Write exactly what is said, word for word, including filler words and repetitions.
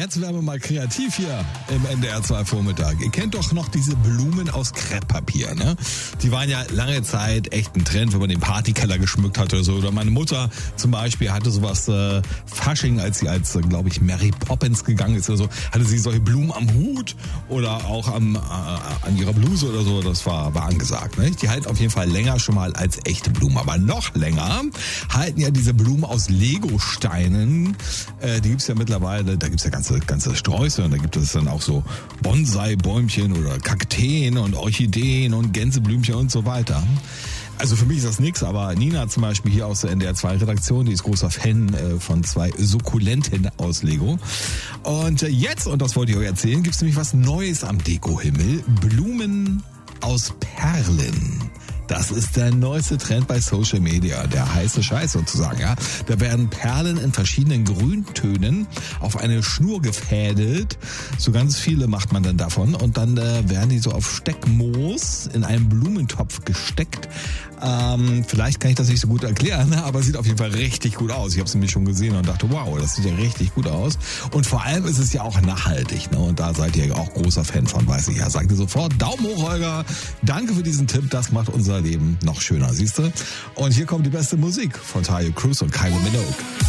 jetzt werden wir mal kreativ hier im N D R zwei Vormittag. Ihr kennt doch noch diese Blumen aus Krepppapier, ne? Die waren ja lange Zeit echt ein Trend, wenn man den Partykeller geschmückt hat oder so. Oder meine Mutter zum Beispiel hatte sowas, äh, Fasching, als sie als, äh, glaube ich, Mary Poppins gegangen ist oder so, hatte sie solche Blumen am Hut oder auch am, äh, an ihrer Bluse oder so. Das war, war angesagt, ne? Die halten auf jeden Fall länger schon mal als echte Blumen. Aber noch länger halten ja diese Blumen aus Legosteinen. Äh, die gibt's ja mittlerweile, da gibt's ja ganze, ganze Sträuße und da gibt es dann auch so Bonsai-Bäumchen oder Kakteen und Orchideen und Gänseblümchen und so weiter. Also für mich ist das nix, aber Nina zum Beispiel hier aus der N D R zwei Redaktion, die ist großer Fan äh, von zwei Sukkulenten aus Lego. Und äh, jetzt, und das wollte ich euch erzählen, gibt's nämlich was Neues am Dekohimmel. Blumen aus Perlen. Das ist der neueste Trend bei Social Media, der heiße Scheiß sozusagen, ja. Da werden Perlen in verschiedenen Grüntönen auf eine Schnur gefädelt. So ganz viele macht man dann davon und dann äh, werden die so auf Steckmoos in einen Blumentopf gesteckt. Ähm, vielleicht kann ich das nicht so gut erklären, aber sieht auf jeden Fall richtig gut aus. Ich habe es nämlich schon gesehen und dachte, wow, das sieht ja richtig gut aus. Und vor allem ist es ja auch nachhaltig, ne? Und da seid ihr ja auch großer Fan von, weiß ich ja. Sagt ihr sofort, Daumen hoch, Holger. Danke für diesen Tipp, das macht unser Leben noch schöner, siehst du? Und hier kommt die beste Musik von Tayo Cruz und Kylie Minogue.